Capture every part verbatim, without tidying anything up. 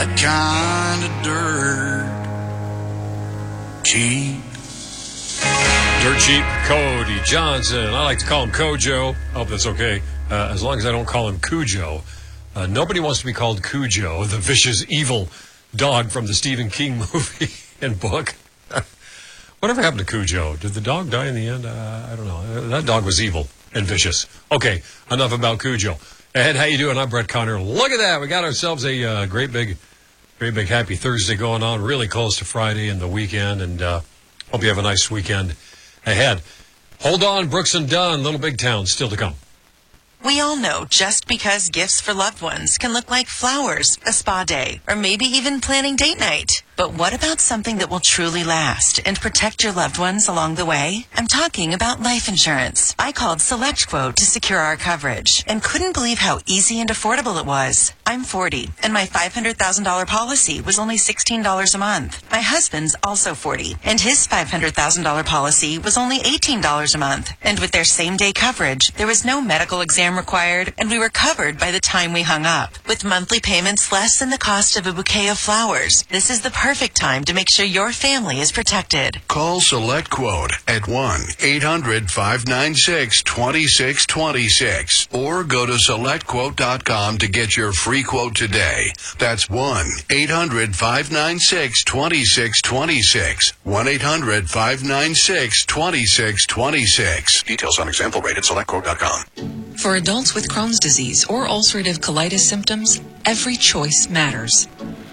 that kind of dirt cheap. Dirt cheap, Cody Johnson. I like to call him Kojo. I hope that's okay. Uh, as long as I don't call him Cujo. Uh, nobody wants to be called Cujo, the vicious, evil dog from the Stephen King movie and book. Whatever happened to Cujo? Did the dog die in the end? Uh, I don't know. That dog was evil and vicious. Okay, enough about Cujo. Ed, how you doing? I'm Brett Connor. Look at that. We got ourselves a uh, great big, great big happy Thursday going on. Really close to Friday and the weekend. And uh, hope you have a nice weekend ahead. Hold on, Brooks and Dunn, Little Big Town, still to come. We all know just because gifts for loved ones can look like flowers, a spa day, or maybe even planning date night. But what about something that will truly last and protect your loved ones along the way? I'm talking about life insurance. I called SelectQuote to secure our coverage and couldn't believe how easy and affordable it was. I'm forty, and my five hundred thousand dollars policy was only sixteen dollars a month. My husband's also forty, and his five hundred thousand dollars policy was only eighteen dollars a month. And with their same-day coverage, there was no medical exam required, and we were covered by the time we hung up. With monthly payments less than the cost of a bouquet of flowers, this is the perfect time to make sure your family is protected. Call SelectQuote at one eight hundred five nine six two six two six or go to select quote dot com to get your free quote today. That's one eight hundred five nine six two six two six. one eight hundred five nine six two six two six. Details on example rate at select quote dot com. For adults with Crohn's disease or ulcerative colitis symptoms, every choice matters.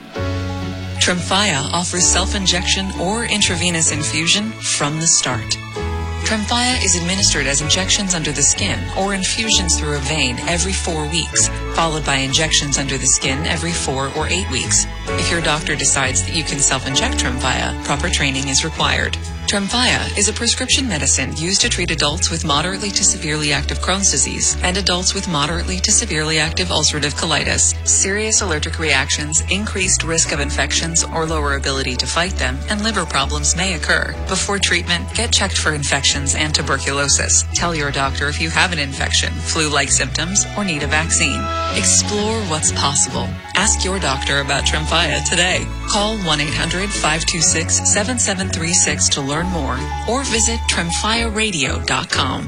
Tremfya offers self-injection or intravenous infusion from the start. Tremfya is administered as injections under the skin or infusions through a vein every four weeks, followed by injections under the skin every four or eight weeks. If your doctor decides that you can self-inject Tremfya, proper training is required. Tremfya is a prescription medicine used to treat adults with moderately to severely active Crohn's disease and adults with moderately to severely active ulcerative colitis. Serious allergic reactions, increased risk of infections or lower ability to fight them, and liver problems may occur. Before treatment, get checked for infections and tuberculosis. Tell your doctor if you have an infection, flu-like symptoms, or need a vaccine. Explore what's possible. Ask your doctor about Tremfya today. Call one eight hundred five two six seven seven three six to learn more, or visit tremfya radio dot com.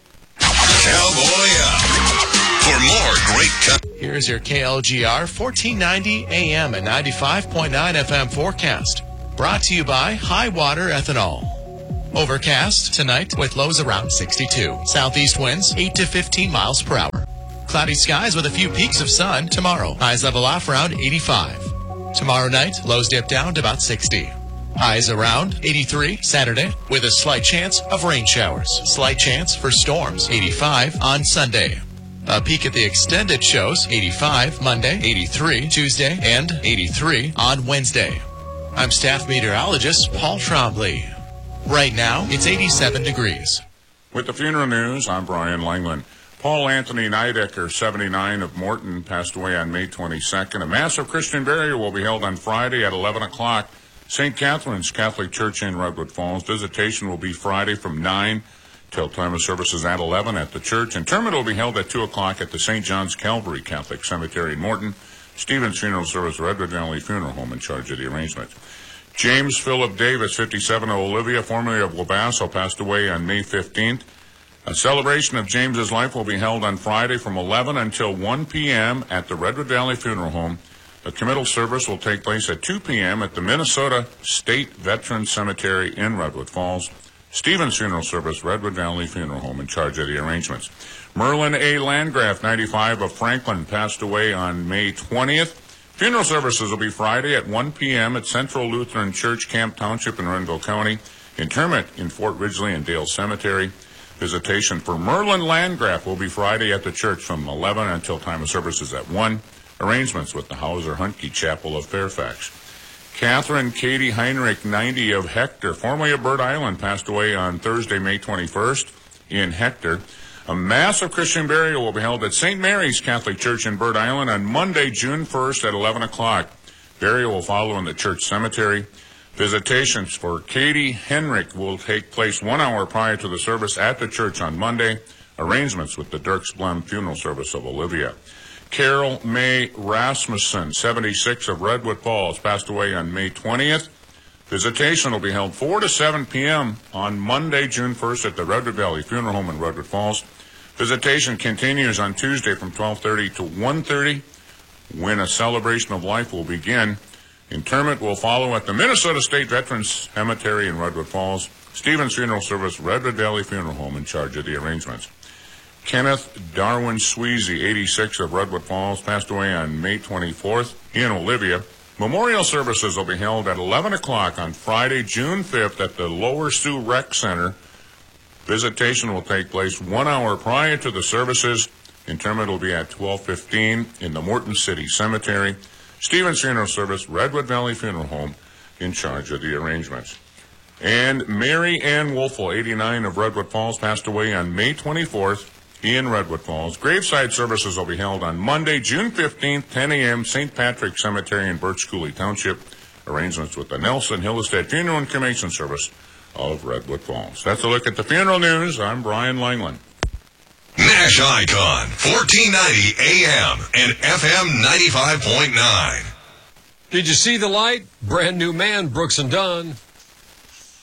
Cowboy up for more great co- Here's your K L G R fourteen ninety A M and ninety-five point nine F M forecast. Brought to you by High Water Ethanol. Overcast tonight with lows around sixty-two. Southeast winds eight to fifteen miles per hour. Cloudy skies with a few peaks of sun tomorrow. Highs level off around eighty-five. Tomorrow night, lows dip down to about sixty. Highs around eighty-three Saturday with a slight chance of rain showers. Slight chance for storms, eighty-five on Sunday. A peek at the extended shows, eighty-five Monday, eighty-three Tuesday, and eighty-three on Wednesday. I'm staff meteorologist Paul Trombley. Right now, it's eighty-seven degrees. With the funeral news, I'm Brian Langland. Paul Anthony Neidecker, seventy-nine, of Morton, passed away on May twenty-second. A massive Christian burial will be held on Friday at eleven o'clock. Saint Catherine's Catholic Church in Redwood Falls. Visitation will be Friday from nine till time of services at eleven at the church. Interment will be held at two o'clock at the Saint John's Calvary Catholic Cemetery in Morton. Stevens Funeral Service, Redwood Valley Funeral Home, in charge of the arrangement. James Philip Davis, fifty-seven, of Olivia, formerly of Wabasso, passed away on May fifteenth. A celebration of James's life will be held on Friday from eleven until one p.m. at the Redwood Valley Funeral Home. The committal service will take place at two p.m. at the Minnesota State Veterans Cemetery in Redwood Falls. Stevens Funeral Service, Redwood Valley Funeral Home, in charge of the arrangements. Merlin A. Landgraf, ninety-five, of Franklin, passed away on May twentieth. Funeral services will be Friday at one p.m. at Central Lutheran Church, Camp Township in Renville County. Interment in Fort Ridgely and Dale Cemetery. Visitation for Merlin Landgraf will be Friday at the church from eleven until time of services at one. Arrangements with the Hauser Huntke Chapel of Fairfax. Catherine Katie Heinrich, ninety, of Hector, formerly of Bird Island, passed away on Thursday, May twenty-first in Hector. A massive Christian burial will be held at Saint Mary's Catholic Church in Bird Island on Monday, June first at eleven o'clock. Burial will follow in the church cemetery. Visitations for Katie Henrich will take place one hour prior to the service at the church on Monday. Arrangements with the Dirks Blem Funeral Service of Olivia. Carol May Rasmussen, seventy-six, of Redwood Falls, passed away on May twentieth. Visitation will be held four to seven p.m. on Monday, June first at the Redwood Valley Funeral Home in Redwood Falls. Visitation continues on Tuesday from twelve thirty to one thirty, when a celebration of life will begin. Interment will follow at the Minnesota State Veterans Cemetery in Redwood Falls. Stevens Funeral Service, Redwood Valley Funeral Home, in charge of the arrangements. Kenneth Darwin Sweezy, eighty-six, of Redwood Falls, passed away on May twenty-fourth. He and Olivia. Memorial services will be held at eleven o'clock on Friday, June fifth at the Lower Sioux Rec Center. Visitation will take place one hour prior to the services. Interment will be at twelve fifteen in the Morton City Cemetery. Stevens Funeral Service, Redwood Valley Funeral Home, in charge of the arrangements. And Mary Ann Wolfel, eighty-nine, of Redwood Falls, passed away on May twenty-fourth in Redwood Falls. Graveside services will be held on Monday, June fifteenth, ten a.m., Saint Patrick Cemetery in Birch Coulee Township. Arrangements with the Nelson Hillestead Funeral and Cremation Service of Redwood Falls. That's a look at the funeral news. I'm Brian Langland. Nash Icon, fourteen ninety A M and F M ninety-five point nine. Did you see the light? Brand new man, Brooks and Dunn.